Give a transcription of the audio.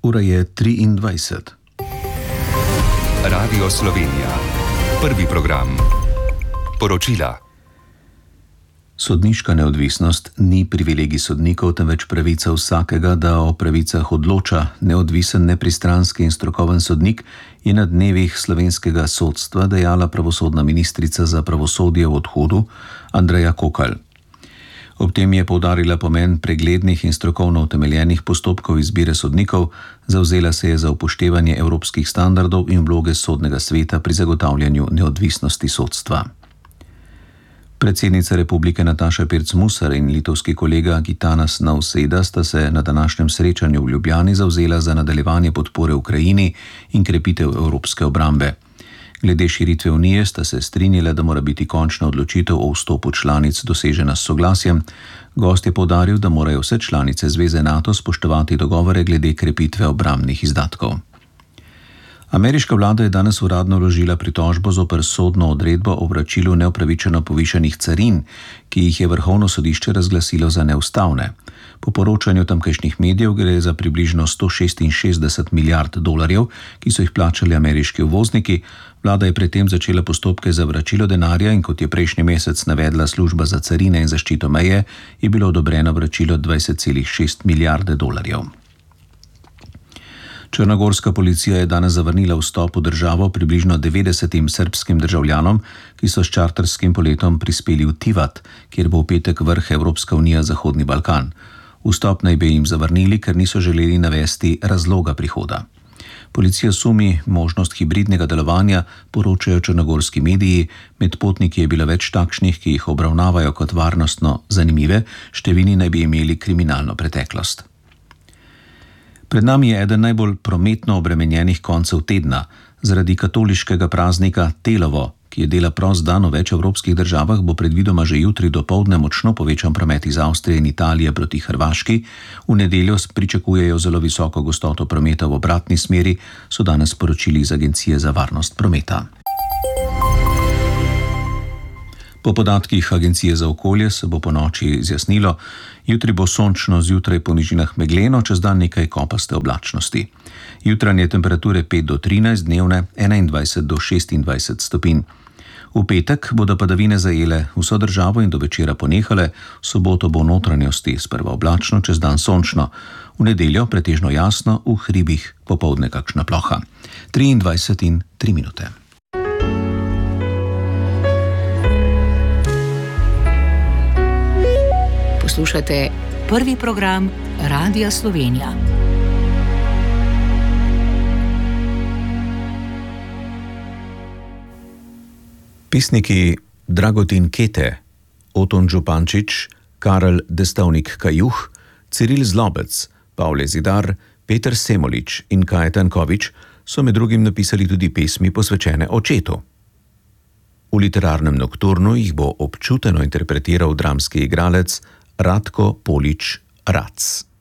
Ura je 23. Radio Slovenija. Prvi program. Poročila. Sodniška neodvisnost ni privilegij sodnikov, temveč pravica vsakega, da o pravicah odloča. Neodvisen, nepristranski in strokoven sodnik je na dnevih slovenskega sodstva dejala pravosodna ministrica za pravosodje v odhodu Andreja Kokalj. Ob tem je poudarila pomen preglednih in strokovno utemeljenih postopkov izbire sodnikov, zavzela se je za upoštevanje evropskih standardov in vloge sodnega sveta pri zagotavljanju neodvisnosti sodstva. Predsednica republike Nataša Pirc Musar in litovski kolega Gitanas Nausėda sta se na današnjem srečanju v Ljubljani zavzela za nadaljevanje podpore Ukrajini in krepitev evropske obrambe. Glede širitve unije sta se strinjala, da mora biti končna odločitev o vstopu članic dosežena s soglasjem. Gost je poudaril, da morajo vse članice zveze NATO spoštovati dogovore glede krepitve obrambnih izdatkov. Ameriška vlada je danes uradno vložila pritožbo zoper sodno odredbo o vračilu neupravičeno povišanih carin, ki jih je Vrhovno sodišče razglasilo za neustavne. Po poročanju tamkajšnjih medijev gre za približno 166 milijard dolarjev, ki so jih plačali ameriški uvozniki. Vlada je predtem začela postopke za vračilo denarja in kot je prejšnji mesec navedla služba za carine in zaščito meje, je bilo odobreno vračilo 20,6 milijarde dolarjev. Črnogorska policija je danes zavrnila vstop v državo približno 90 srbskim državljanom, ki so s čarterskim poletom prispeli v Tivat, kjer bo v petek vrh Evropska unija Zahodni Balkan. Vstop naj bi jim zavrnili, ker niso želeli navesti razloga prihoda. Policija sumi možnost hibridnega delovanja, poročajo črnogorski mediji. Med potniki je bilo več takšnih, ki jih obravnavajo kot varnostno zanimive, številni naj bi imeli kriminalno preteklost. Pred nami je eden najbolj prometno obremenjenih koncev tedna. Zaradi katoliškega praznika Telovo, ki je dela prost dan v več evropskih državah, bo predvidoma že jutri dopoldne močno povečan promet iz Avstrije in Italije proti Hrvaški. V nedeljo pričakujejo zelo visoko gostoto prometa v obratni smeri, so danes sporočili iz Agencije za varnost prometa. Po podatkih Agencije za okolje se bo po noči zjasnilo. Jutri bo sončno, zjutraj po nižinah megleno, čez dan nekaj kopaste oblačnosti. Jutranje temperature 5 do 13, dnevne 21 do 26 stopinj. V petek bodo padavine zajele vso državo in do večera ponehale, v soboto bo v notranjosti sprva oblačno, čez dan sončno. V nedeljo pretežno jasno, v hribih popoldne kakšna ploha. 23 in 3 minute. Poslušate prvi program Radia Slovenija. Pisniki Dragutin Kete, Oton Župančič, Karel Destovnik-Kajuh, Ciril Zlobec, Pavle Zidar, Peter Semolič in Kajetan Kovič so med drugim napisali tudi pesmi posvečene očetu. V literarnem nokturnu jih bo občuteno interpretiral dramski igralec Ratko Polič Rac.